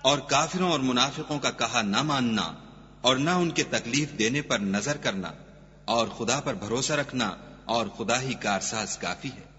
और काफिरों और मुनाफिकों का कहा न मानना और न उनके तकलीफ देने पर नजर करना और खुदा पर भरोसा रखना और खुदा ही कारसाज काफी है।